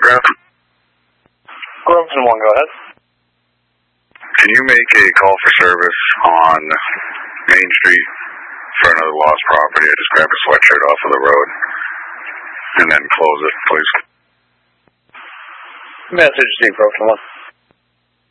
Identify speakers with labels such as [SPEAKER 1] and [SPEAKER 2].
[SPEAKER 1] Grafton?
[SPEAKER 2] Grafton 1, go ahead.
[SPEAKER 1] Can you make a call for service on Main Street for another lost property? I just grabbed a sweatshirt off of the road. And then close it, please.
[SPEAKER 2] Message to Grafton 1.